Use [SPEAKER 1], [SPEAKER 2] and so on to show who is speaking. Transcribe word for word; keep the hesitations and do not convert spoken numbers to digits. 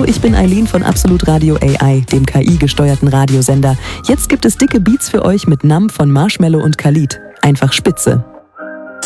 [SPEAKER 1] Hallo, ich bin Eileen von Absolut Radio A I, dem K I-gesteuerten Radiosender. Jetzt gibt es dicke Beats für euch mit Numb von Marshmello und Khalid. Einfach spitze.